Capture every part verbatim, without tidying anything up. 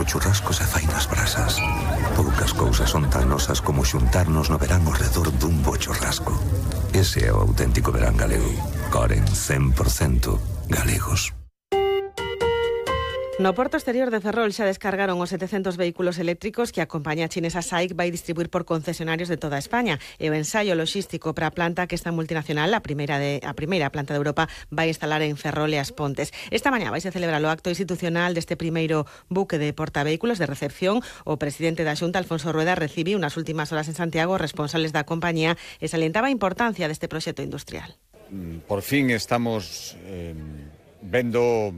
churrascos e fainas brasas. Poucas cousas son tan nosas como xuntarnos no verán ao redor dun bo churrasco. Ese é o auténtico verán galego. Coren cen por cento galegos. No porto exterior de Ferrol xa descargaron os setecentos vehículos eléctricos que a compañía chinesa S A I C vai distribuir por concesionarios de toda España. E o ensaio logístico para a planta que esta multinacional, a primeira de a primeira planta de Europa, vai instalar en Ferrol e As Pontes. Esta mañá vai se celebrar o acto institucional deste primeiro buque de portavehículos de recepción. O presidente da Xunta, Alfonso Rueda, recibiu nas últimas horas en Santiago os responsables da compañía e salientaba a importancia deste proxecto industrial. Por fin estamos eh, vendo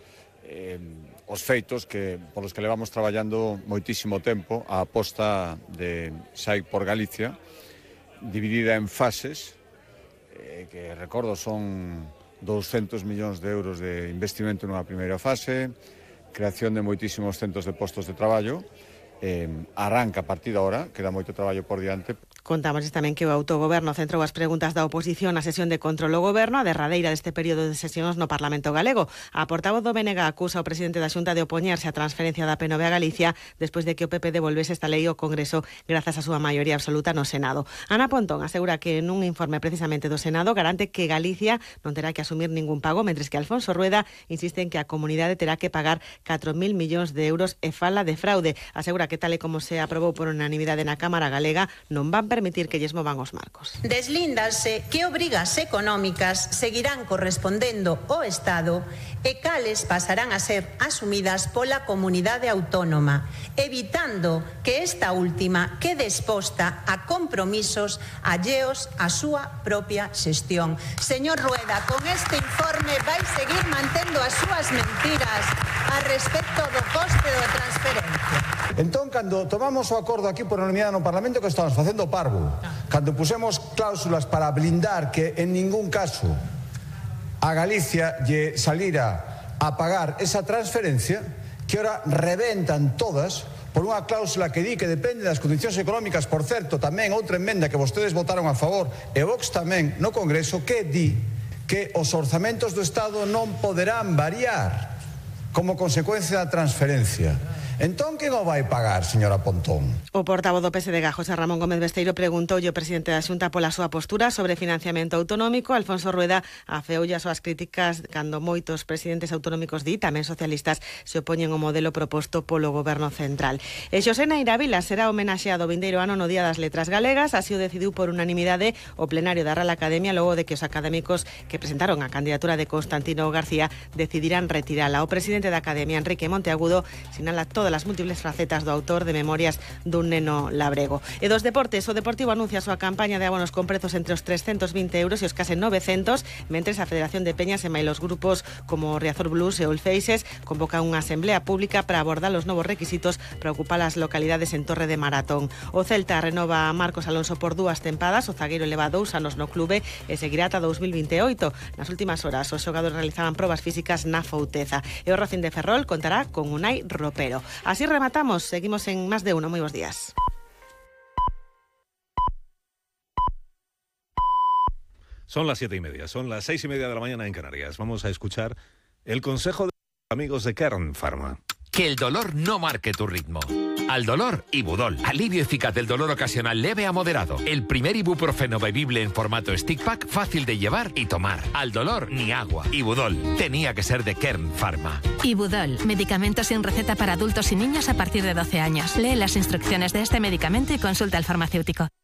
eh, os feitos que polos que levamos traballando moitísimo tempo, a aposta de S A I C por Galicia, dividida en fases, eh, que recordo son douscentos millóns de euros de investimento nunha primeira fase, creación de moitísimos centros de postos de traballo, eh, arranca a partir de ahora, queda moito traballo por diante. Contamos tamén que o autogoberno centrou as preguntas da oposición na sesión de control ao goberno, a derradeira deste período de sesións no Parlamento galego. A portavoz do B N G acusa ao presidente da Xunta de opoñerse á transferencia da P N V a Galicia despois de que o P P devolvese esta lei ao Congreso grazas á súa maioría absoluta no Senado. Ana Pontón asegura que nun informe precisamente do Senado garante que Galicia non terá que asumir ningún pago, mentres que Alfonso Rueda insiste en que a comunidade terá que pagar catro mil millóns de euros e fala de fraude. Asegura que tal e como se aprobou por unanimidade na Cámara Galega non van permitir que lles movan os marcos. Deslíndase que obrigas económicas seguirán correspondendo ao Estado e cales pasarán a ser asumidas pola comunidade autónoma, evitando que esta última quede exposta a compromisos alleos á súa propia xestión. Señor Rueda, con este informe vai seguir mantendo as súas mentiras a respecto do coste da transferencia. Entón, cando tomamos o acordo aquí por unanimidade no Parlamento, que estamos facendo parvo, cando pusemos cláusulas para blindar que en ningún caso a Galicia lle salira a pagar esa transferencia, que ora reventan todas por unha cláusula que di que depende das condicións económicas, por certo, tamén outra emenda que vostedes votaron a favor e Vox tamén no Congreso, que di que os orzamentos do Estado non poderán variar como consecuencia da transferencia. Entón, quen o vai pagar, señora Pontón? O portavoz do P S D G, José Ramón Gómez Besteiro, preguntoulle ao presidente da Xunta pola súa postura sobre financiamento autonómico. Alfonso Rueda afeoulle as súas críticas cando moitos presidentes autonómicos di, tamén socialistas, se opoñen ao modelo proposto polo goberno central. E Xosé Naira Vila será homenaxeado o vindeiro ano no Día das Letras Galegas, así o decidiu por unanimidade o plenario da Real Academia logo de que os académicos que presentaron a candidatura de Constantino García decidirán retirala. O presidente da Academia, Enrique Monteagudo, sinala toda as múltiples facetas do autor de Memorias dun neno labrego. E dos deportes, o Deportivo anuncia a súa campaña de abonos con prezos entre os trescentos vinte euros e os case novecentos, mentres a Federación de Peñas e mailos grupos como Riazor Blues e Olfeixes convocan unha asamblea pública para abordar os novos requisitos para ocupar as localidades en Torre de Maratón. O Celta renova a Marcos Alonso por dúas tempadas, o zagueiro leva dous anos no clube e seguirá ata dous mil vinte e oito. Nas últimas horas, os xogadores realizaban probas físicas na Fouteza e o Racing de Ferrol contará con Unai Ropero. Así rematamos, seguimos en Más de Uno. Muy buenos días. Son las siete y media, son las seis y media de la mañana en Canarias. Vamos a escuchar el consejo de los amigos de Kern Pharma. Que el dolor no marque tu ritmo. Al dolor, Ibudol. Alivio eficaz del dolor ocasional leve a moderado. El primer ibuprofeno bebible en formato stick pack, fácil de llevar y tomar. Al dolor, ni agua. Ibudol. Tenía que ser de Kern Pharma. Ibudol. Medicamento sin receta para adultos y niños a partir de doce años. Lee las instrucciones de este medicamento y consulta al farmacéutico.